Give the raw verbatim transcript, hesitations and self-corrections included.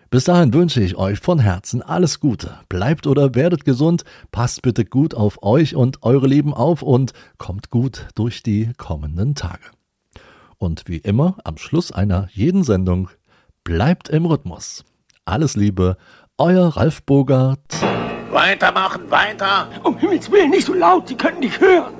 Bis dahin wünsche ich euch von Herzen alles Gute. Bleibt oder werdet gesund, passt bitte gut auf euch und eure Lieben auf und kommt gut durch die kommenden Tage. Und wie immer am Schluss einer jeden Sendung, bleibt im Rhythmus. Alles Liebe, euer Ralf Bogart. Weitermachen, weiter! Um Himmels Willen, nicht so laut, Sie können nicht hören.